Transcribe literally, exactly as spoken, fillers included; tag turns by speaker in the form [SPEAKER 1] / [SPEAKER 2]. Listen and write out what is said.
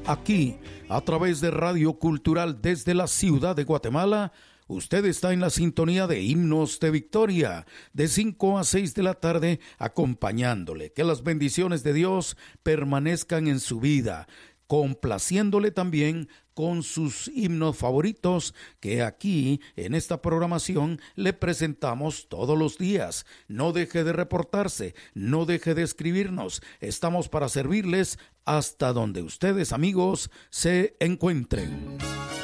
[SPEAKER 1] Aquí, a través de Radio Cultural desde la ciudad de Guatemala, usted está en la sintonía de Himnos de Victoria, de cinco a seis de la tarde, acompañándole. Que las bendiciones de Dios permanezcan en su vida, complaciéndole también con sus himnos favoritos que aquí en esta programación le presentamos todos los días. No deje de reportarse, no deje de escribirnos. Estamos para servirles hasta donde ustedes, amigos, se encuentren.